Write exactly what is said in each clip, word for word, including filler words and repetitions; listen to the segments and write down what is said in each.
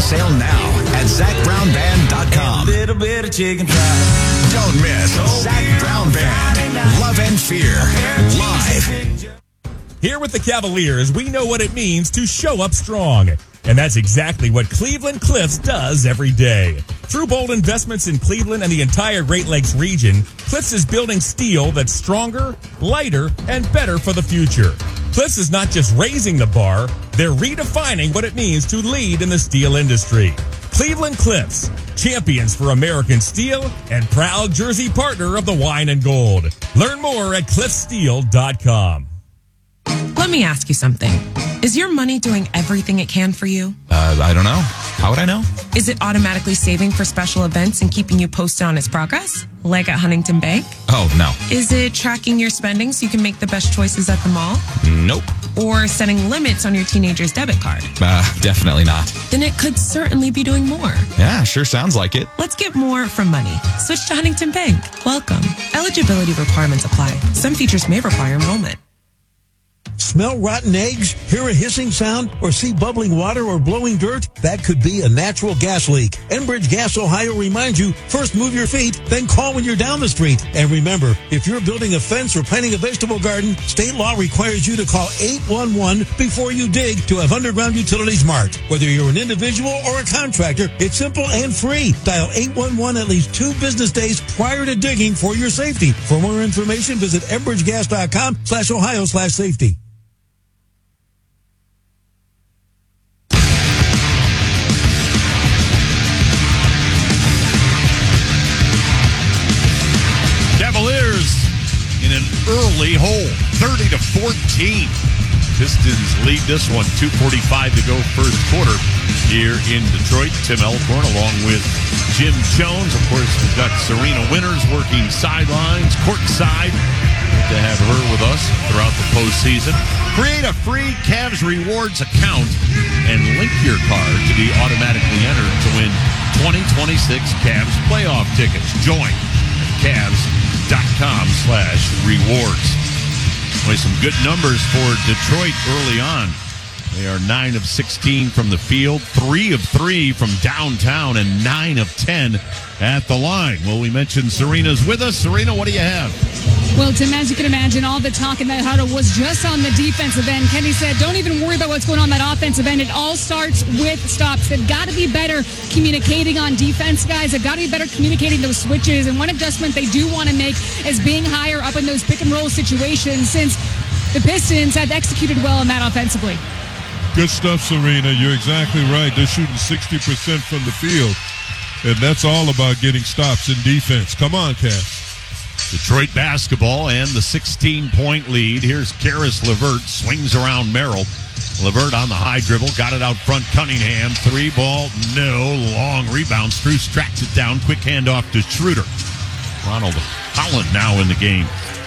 sale now at zach brown band dot com. A little bit of chicken fried. Don't miss Zach Brown Band, Love and Fear, live. Here with the Cavaliers, we know what it means to show up strong. And that's exactly what Cleveland Cliffs does every day. Through bold investments in Cleveland and the entire Great Lakes region, Cliffs is building steel that's stronger, lighter, and better for the future. Cliffs is not just raising the bar, they're redefining what it means to lead in the steel industry. Cleveland Cliffs, champions for American steel and proud jersey partner of the Wine and Gold. Learn more at cliff steel dot com. Let me ask you something. Is your money doing everything it can for you? Uh, I don't know. How would I know? Is it automatically saving for special events and keeping you posted on its progress? Like at Huntington Bank? Oh, no. Is it tracking your spending so you can make the best choices at the mall? Nope. Or setting limits on your teenager's debit card? Uh, definitely not. Then it could certainly be doing more. Yeah, sure sounds like it. Let's get more from money. Switch to Huntington Bank. Welcome. Eligibility requirements apply. Some features may require enrollment. Smell rotten eggs, hear a hissing sound, or see bubbling water or blowing dirt? That could be a natural gas leak. Enbridge Gas Ohio reminds you, first move your feet, then call when you're down the street. And remember, if you're building a fence or planting a vegetable garden, state law requires you to call eight one one before you dig to have underground utilities marked. Whether you're an individual or a contractor, it's simple and free. Dial eight one one at least two business days prior to digging for your safety. For more information, visit enbridge gas dot com slash Ohio slash safety. In an early hole, thirty to fourteen. Pistons lead this one, two forty-five to go first quarter here in Detroit. Tim Elkhorn along with Jim Jones. Of course, we've got Serena Winters working sidelines, courtside. Good to have her with us throughout the postseason. Create a free Cavs Rewards account and link your card to be automatically entered to win twenty twenty-six Cavs playoff tickets. Join at Cavs.com slash rewards. Boy, some good numbers for Detroit early on. They are nine of sixteen from the field, three of three from downtown, and nine of ten at the line. Well, we mentioned Serena's with us. Serena, what do you have? Well, Tim, as you can imagine, all the talk in that huddle was just on the defensive end. Kenny said, don't even worry about what's going on that offensive end. It all starts with stops. They've got to be better communicating on defense, guys. They've got to be better communicating those switches. And one adjustment they do want to make is being higher up in those pick-and-roll situations, since the Pistons have executed well in that offensively. Good stuff, Serena. You're exactly right. They're shooting sixty percent from the field, and that's all about getting stops in defense. Come on, Cass. Detroit basketball and the sixteen-point lead. Here's Karis LeVert, swings around Merrill. LeVert on the high dribble, got it out front. Cunningham, three ball, no. Long rebound. Strus tracks it down. Quick handoff to Schroeder. Ronald Holland now in the game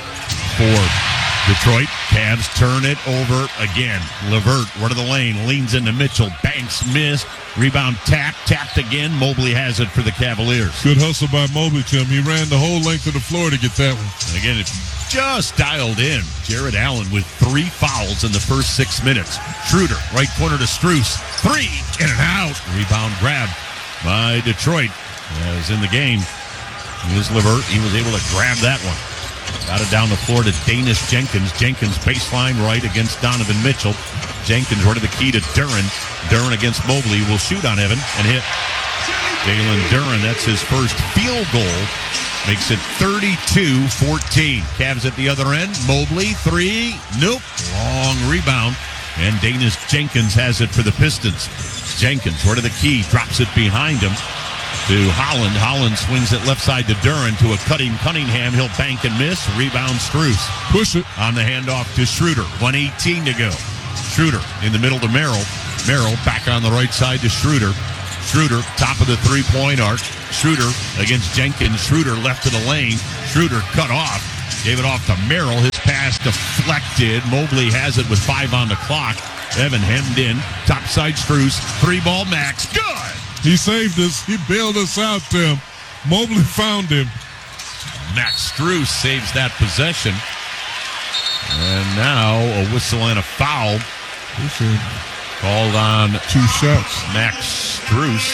for Detroit. Cavs turn it over again. LeVert, word of the lane, leans into Mitchell. Banks missed. Rebound tap, tapped again. Mobley has it for the Cavaliers. Good hustle by Mobley, Tim. He ran the whole length of the floor to get that one. And again, it's just dialed in. Jared Allen with three fouls in the first six minutes. Schroeder, right corner to Strus. Three, in and out. Rebound grab by Detroit. As in the game, here's LeVert. He was able to grab that one. Got it down the floor to Danish Jenkins. Jenkins baseline right against Donovan Mitchell. Jenkins right to the key to Duren. Duren against Mobley will shoot on Evan and hit. Jalen Duren, that's his first field goal. Makes it thirty-two fourteen. Cavs at the other end. Mobley, three. Nope. Long rebound. And Danish Jenkins has it for the Pistons. Jenkins right to the key. Drops it behind him to Holland. Holland swings it left side to Duren to a cutting Cunningham. He'll bank and miss. Rebound Strus. Push it. On the handoff to Schroeder. one eighteen to go. Schroeder in the middle to Merrill. Merrill back on the right side to Schroeder. Schroeder, top of the three-point arc. Schroeder against Jenkins. Schroeder left to the lane. Schroeder cut off. Gave it off to Merrill. His pass deflected. Mobley has it with five on the clock. Evan hemmed in. Top side Strus. Three ball Max. Good. He saved us. He bailed us out, Tim. Mobley found him. Max Strus saves that possession. And now a whistle and a foul. Called on Two shots. Max Strus.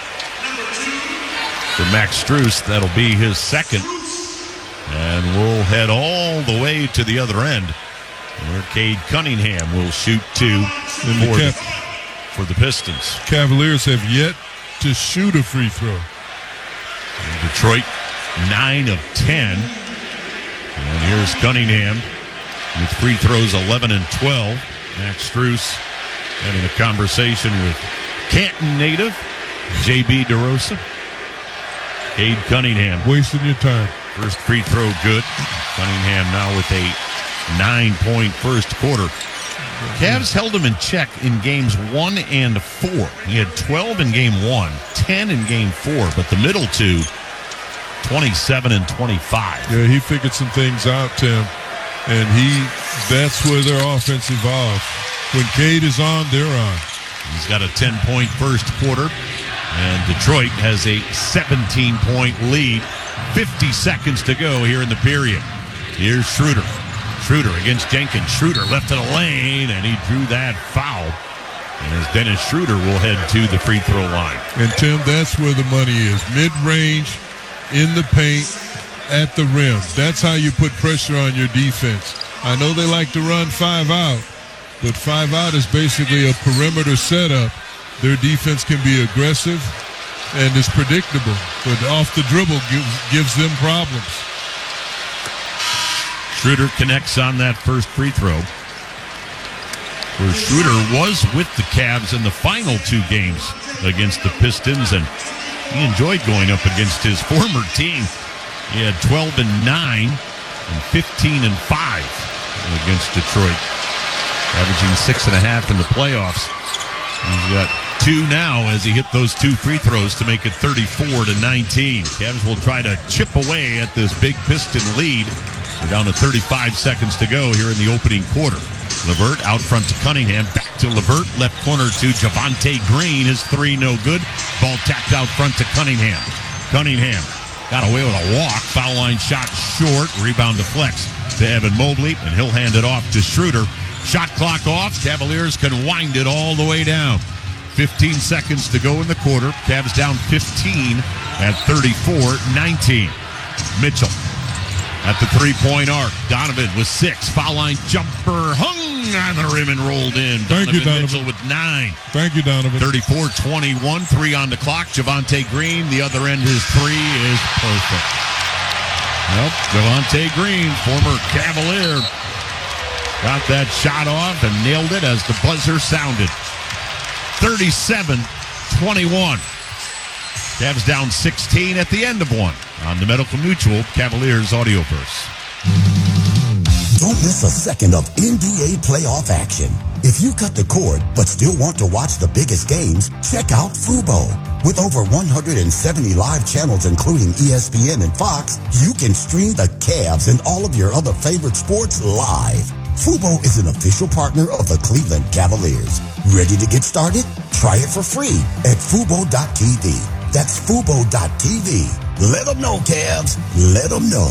For Max Strus, that'll be his second. And we'll head all the way to the other end, where Cade Cunningham will shoot two for And the the, Cap- for the Pistons. Cavaliers have yet to shoot a free throw. And Detroit, nine of ten. And here's Cunningham with free throws eleven and twelve. Max Strus having a conversation with Canton native J B DeRosa. Cade Cunningham. Wasting your time. First free throw good. Cunningham now with a nine-point first quarter. Cavs held him in check in games one and four. He had twelve in game one, ten in game four, but the middle two, twenty-seven and twenty-five. Yeah, he figured some things out, Tim. And he that's where their offense evolves. When Cade is on, they're on. He's got a ten-point first quarter, and Detroit has a seventeen-point lead. fifty seconds to go here in the period. Here's Schroeder. Schroeder against Jenkins. Schroeder left to the lane, and he drew that foul. And as Dennis Schroeder will head to the free throw line. And, Tim, that's where the money is. Mid-range, in the paint, at the rim. That's how you put pressure on your defense. I know they like to run five out, but five out is basically a perimeter setup. Their defense can be aggressive, and it's predictable, but off the dribble gives, gives them problems. Schroeder connects on that first free throw. Where Schroeder was with the Cavs in the final two games against the Pistons, and he enjoyed going up against his former team. He had twelve and nine and fifteen and five against Detroit, averaging six and a half in the playoffs. He's got two now as he hit those two free throws to make it thirty-four to nineteen. Cavs will try to chip away at this big Piston lead. We're down to thirty-five seconds to go here in the opening quarter. LeVert out front to Cunningham. Back to LeVert. Left corner to Javonte Green. His three no good. Ball tapped out front to Cunningham. Cunningham got away with a walk. Foul line shot short. Rebound deflects to Evan Mobley, and he'll hand it off to Schroeder. Shot clock off. Cavaliers can wind it all the way down. fifteen seconds to go in the quarter. Cavs down fifteen at thirty-four nineteen. Mitchell at the three-point arc. Donovan with six. Foul line jumper hung on the rim and rolled in. Thank Donovan you, Donovan. Mitchell with nine. Thank you, Donovan. thirty-four twenty-one. Three on the clock. Javonte Green. The other end, his three is perfect. Well, Javonte Green, former Cavalier, got that shot off and nailed it as the buzzer sounded. thirty-seven twenty-one. Cavs down sixteen at the end of one on the Medical Mutual Cavaliers Audioverse. Don't miss a second of N B A playoff action. If you cut the cord but still want to watch the biggest games, check out Fubo. With over one hundred seventy live channels including E S P N and Fox, you can stream the Cavs and all of your other favorite sports live. Fubo is an official partner of the Cleveland Cavaliers. Ready to get started? Try it for free at fubo dot t v. That's fubo dot t v. Let them know, Cavs. Let them know.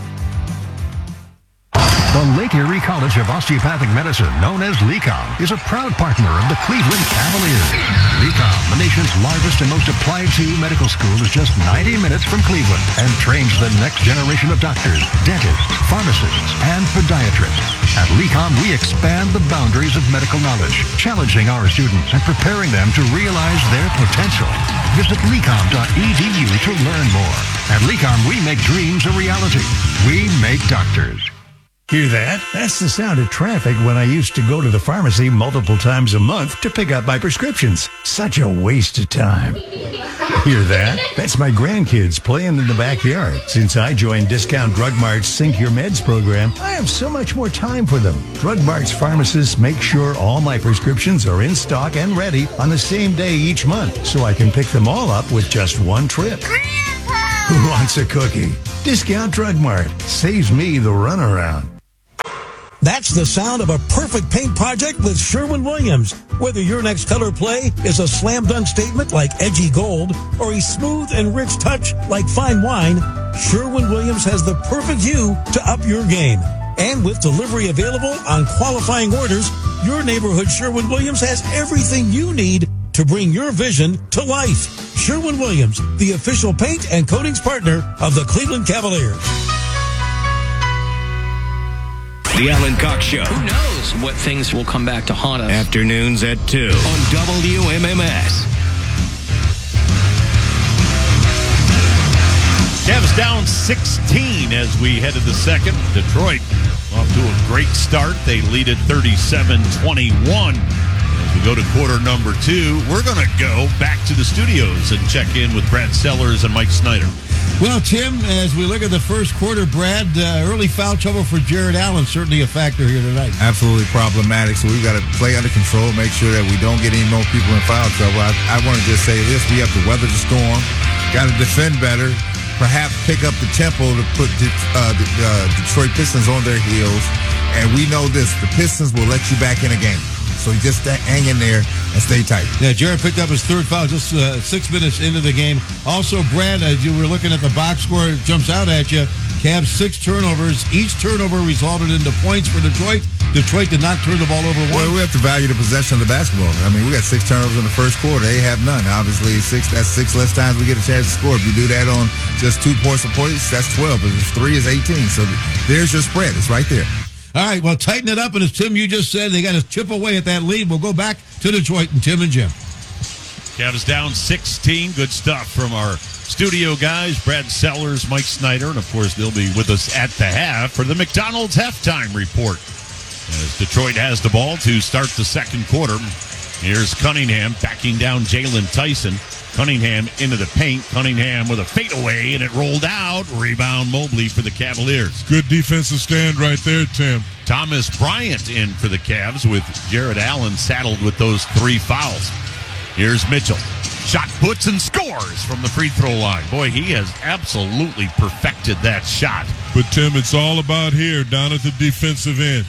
The Lake Erie College of Osteopathic Medicine, known as LECOM, is a proud partner of the Cleveland Cavaliers. LECOM, the nation's largest and most applied-to medical school, is just ninety minutes from Cleveland and trains the next generation of doctors, dentists, pharmacists, and podiatrists. At LECOM, we expand the boundaries of medical knowledge, challenging our students and preparing them to realize their potential. Visit lecom dot e d u to learn more. At LECOM, we make dreams a reality. We make doctors. Hear that? That's the sound of traffic when I used to go to the pharmacy multiple times a month to pick up my prescriptions. Such a waste of time. Hear that? That's my grandkids playing in the backyard. Since I joined Discount Drug Mart's Sync Your Meds program, I have so much more time for them. Drug Mart's pharmacists make sure all my prescriptions are in stock and ready on the same day each month, so I can pick them all up with just one trip. Grandpa! Who wants a cookie? Discount Drug Mart saves me the runaround. That's the sound of a perfect paint project with Sherwin-Williams. Whether your next color play is a slam dunk statement like edgy gold or a smooth and rich touch like fine wine, Sherwin-Williams has the perfect hue to up your game. And with delivery available on qualifying orders, your neighborhood Sherwin-Williams has everything you need to bring your vision to life. Sherwin-Williams, the official paint and coatings partner of the Cleveland Cavaliers. The Alan Cox Show. Who knows what things will come back to haunt us? Afternoons at two on W M M S. Cavs down sixteen as we head to the second. Detroit off to a great start. They lead at thirty-seven twenty-one. As we go to quarter number two, we're going to go back to the studios and check in with Brad Sellers and Mike Snyder. Well, Tim, as we look at the first quarter, Brad, uh, early foul trouble for Jared Allen, certainly a factor here tonight. Absolutely problematic, so we've got to play under control, make sure that we don't get any more people in foul trouble. I, I want to just say this, we have to weather the storm, got to defend better, perhaps pick up the tempo to put the, uh, the uh, Detroit Pistons on their heels, and we know this, the Pistons will let you back in a game. So you just hang in there and stay tight. Yeah, Jared picked up his third foul just uh, six minutes into the game. Also, Brad, as you were looking at the box score, it jumps out at you. Cavs six turnovers. Each turnover resulted into points for Detroit. Detroit did not turn the ball over once. Well, we have to value the possession of the basketball. I mean, we got six turnovers in the first quarter. They have none. Obviously, six that's six less times we get a chance to score. If you do that on just two points of points, that's twelve. If it's three, is eighteen. So there's your spread. It's right there. All right, well, tighten it up, and as Tim, you just said, they got to chip away at that lead. We'll go back to Detroit and Tim and Jim. Cavs down sixteen. Good stuff from our studio guys, Brad Sellers, Mike Snyder, and of course they'll be with us at the half for the McDonald's halftime report. As Detroit has the ball to start the second quarter. Here's Cunningham backing down Jalen Tyson. Cunningham into the paint. Cunningham with a fadeaway, and it rolled out. Rebound Mobley for the Cavaliers. Good defensive stand right there, Tim. Thomas Bryant in for the Cavs with Jared Allen saddled with those three fouls. Here's Mitchell. Shot puts and scores from the free throw line. Boy, he has absolutely perfected that shot. But, Tim, it's all about here down at the defensive end.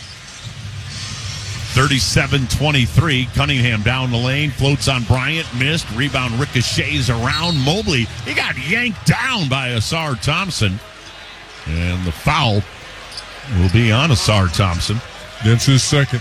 thirty-seven twenty-three. Cunningham down the lane. Floats on Bryant. Missed. Rebound ricochets around Mobley. He got yanked down by Asar Thompson. And the foul will be on Asar Thompson. That's his second.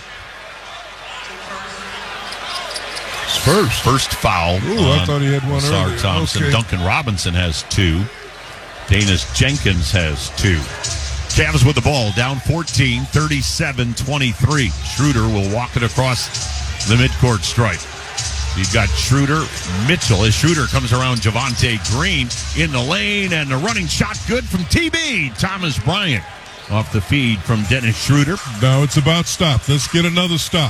His first. First foul. Ooh, I thought he had one Asar earlier. Thompson. Okay. Duncan Robinson has two. Danis Jenkins has two. Cavs with the ball, down fourteen, thirty-seven twenty-three. Schroeder will walk it across the midcourt stripe. You've got Schroeder, Mitchell. As Schroeder comes around Javonte Green in the lane, and the running shot good from T B. Thomas Bryant off the feed from Dennis Schroeder. Now it's about stop. Let's get another stop.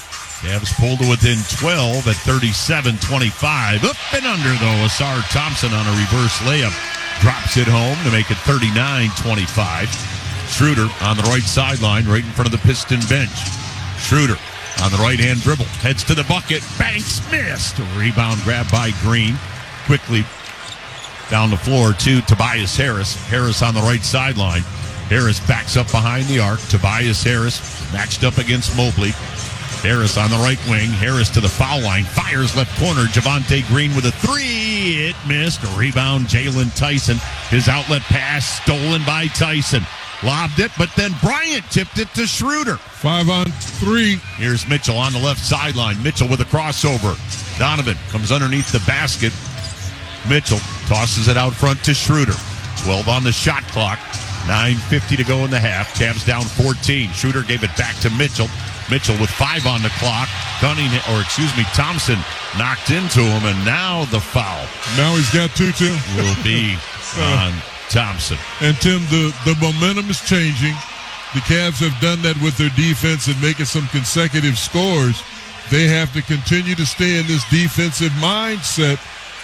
Cavs pulled to within twelve at thirty-seven twenty-five. Up and under, though. Asar Thompson on a reverse layup. Drops it home to make it thirty-nine twenty-five. Schroeder on the right sideline, right in front of the Piston bench. Schroeder on the right-hand dribble. Heads to the bucket. Banks missed. A rebound grab by Green. Quickly down the floor to Tobias Harris. Harris on the right sideline. Harris backs up behind the arc. Tobias Harris matched up against Mobley. Harris on the right wing. Harris to the foul line. Fires left corner. Javonte Green with a three. It missed. A rebound. Jalen Tyson. His outlet pass stolen by Tyson. Lobbed it, but then Bryant tipped it to Schroeder. Five on three. Here's Mitchell on the left sideline. Mitchell with a crossover. Donovan comes underneath the basket. Mitchell tosses it out front to Schroeder. twelve on the shot clock. nine fifty to go in the half. Cavs down fourteen. Schroeder gave it back to Mitchell. Mitchell with five on the clock. Cunningham, or excuse me, Thompson knocked into him, and now the foul. Now he's got two, Tim. Will be on Thompson. And, Tim, the, the momentum is changing. The Cavs have done that with their defense and making some consecutive scores. They have to continue to stay in this defensive mindset.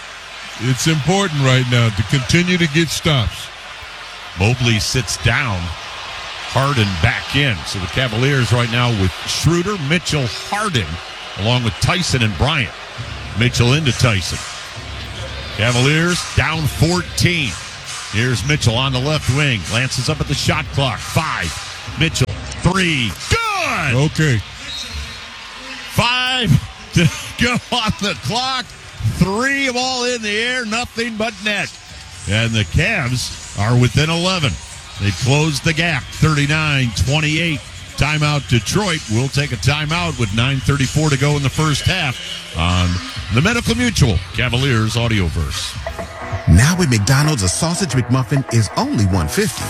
It's important right now to continue to get stops. Mobley sits down. Harden back in. So the Cavaliers right now with Schroeder, Mitchell, Harden, along with Tyson and Bryant. Mitchell into Tyson. Cavaliers down fourteen. Here's Mitchell on the left wing. Lances up at the shot clock. Five. Mitchell. Three. Good! Okay. Five to go on the clock. Three of all in the air. Nothing but net. And the Cavs are within eleven. They closed the gap, thirty-nine twenty-eight. Timeout Detroit. We'll take a timeout with nine thirty-four to go in the first half on the Medical Mutual Cavaliers Audioverse. Now at McDonald's, a sausage McMuffin is only one dollar fifty.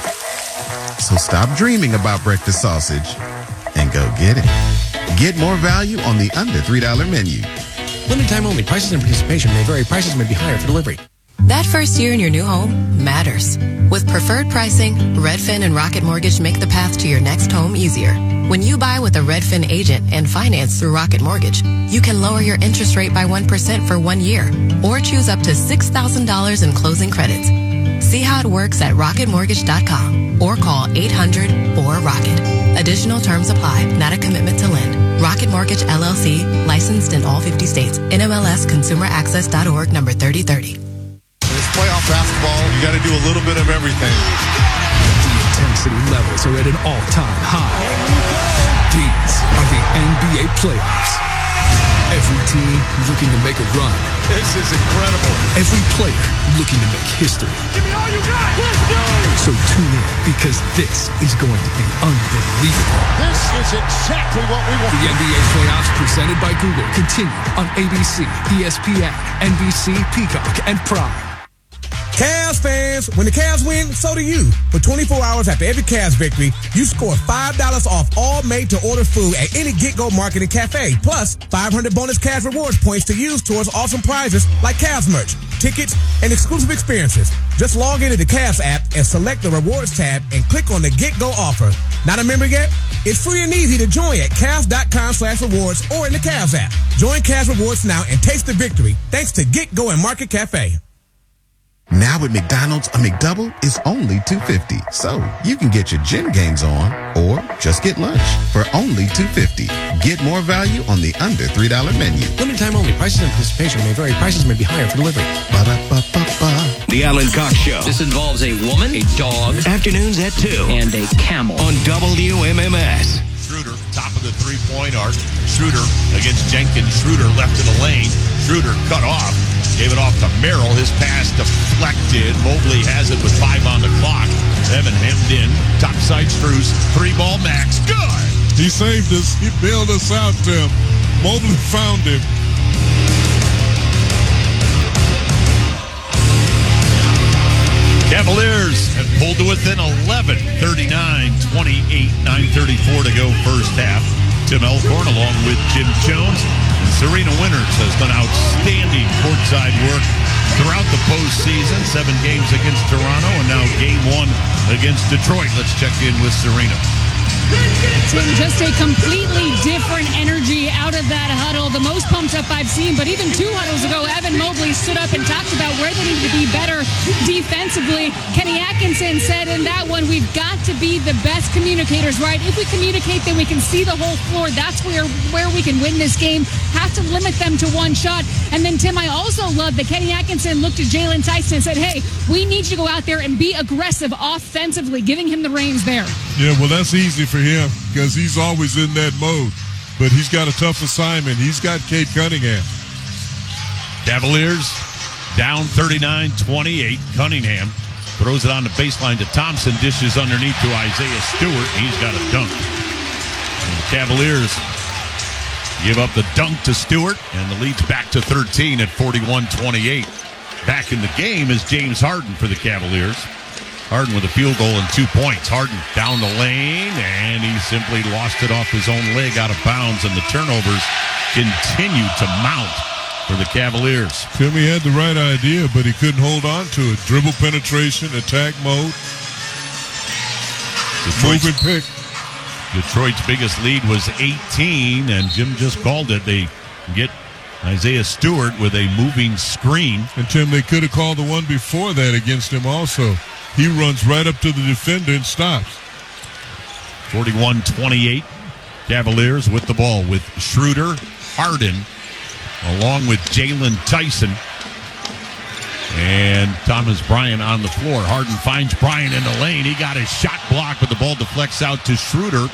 So stop dreaming about breakfast sausage and go get it. Get more value on the under three dollar menu. Limited time only. Prices and participation may vary. Prices may be higher for delivery. That first year in your new home matters. With preferred pricing, Redfin and Rocket Mortgage make the path to your next home easier. When you buy with a Redfin agent and finance through Rocket Mortgage, you can lower your interest rate by one percent for one year or choose up to six thousand dollars in closing credits. See how it works at rocket mortgage dot com or call eight hundred four rocket. Additional terms apply, not a commitment to lend. Rocket Mortgage, L L C, licensed in all fifty states. N M L S Consumer Access dot org, number thirty thirty. It's playoff basketball. You got to do a little bit of everything. The intensity levels are at an all-time high. These are the N B A playoffs. Every team looking to make a run. This is incredible. Every player looking to make history. Give me all you got. Let's go. So tune in, because this is going to be unbelievable. This is exactly what we want. The N B A playoffs presented by Google continue on A B C, E S P N, N B C, Peacock, and Prime. Cavs fans, when the Cavs win, so do you. For twenty-four hours after every Cavs victory, you score five dollars off all made-to-order food at any Get-Go Market and Cafe. Plus, five hundred bonus Cavs rewards points to use towards awesome prizes like Cavs merch, tickets, and exclusive experiences. Just log into the Cavs app and select the Rewards tab and click on the Get-Go offer. Not a member yet? It's free and easy to join at Cavs.com slash rewards or in the Cavs app. Join Cavs Rewards now and taste the victory thanks to Get-Go and Market Cafe. Now at McDonald's, a McDouble is only two dollars and fifty cents. So you can get your gym gains on or just get lunch for only two dollars and fifty cents. Get more value on the under three dollar menu. Limited time only. Prices and participation may vary. Prices may be higher for delivery. Ba-da-ba-ba-ba. The Alan Cox Show. This involves a woman, a dog, Afternoons at two. and a camel. On W M M S. Schroeder, top of the three-point arc. Schroeder against Jenkins. Schroeder left in the lane. Schroeder cut off. Gave it off to Merrill. His pass deflected. Mobley has it with five on the clock. Evan hemmed in. Topside Strus. Three ball max. Good. He saved us. He bailed us out, Tim. Mobley found him. Cavaliers have pulled to within eleven. thirty-nine twenty-eight. nine thirty-four to go first half. Tim Elkhorn along with Jim Jones. And Serena Winters has done outstanding courtside work throughout the postseason. Seven games against Toronto and now game one against Detroit. Let's check in with Serena. Tim, just a completely different energy out of that huddle. The most pumped up I've seen, but even two huddles ago, Evan Mobley stood up and talked about where they need to be better defensively. Kenny Atkinson said in that one, we've got to be the best communicators, right? If we communicate, then we can see the whole floor. That's where, where we can win this game. Have to limit them to one shot. And then, Tim, I also love that Kenny Atkinson looked at Jalen Tyson and said, hey, we need you to go out there and be aggressive offensively, giving him the reins there. Yeah, well, that's easy for him because he's always in that mode. But he's got a tough assignment. He's got Cade Cunningham. Cavaliers down thirty-nine twenty-eight. Cunningham throws it on the baseline to Thompson. Dishes underneath to Isaiah Stewart. He's got a dunk. And the Cavaliers give up the dunk to Stewart, and the lead's back to thirteen at forty-one twenty-eight. Back in the game is James Harden for the Cavaliers. Harden with a field goal and two points. Harden down the lane, and he simply lost it off his own leg out of bounds, and the turnovers continue to mount for the Cavaliers. Timmy had the right idea, but he couldn't hold on to it. Dribble penetration, attack mode, Detroit's, moving pick. Detroit's biggest lead was eighteen, and Jim just called it. They get Isaiah Stewart with a moving screen. And, Tim, they could have called the one before that against him also. He runs right up to the defender and stops. forty-one twenty-eight. Cavaliers with the ball with Schroeder, Harden, along with Jalen Tyson. And Thomas Bryant on the floor. Harden finds Bryant in the lane. He got his shot blocked, but the ball deflects out to Schroeder.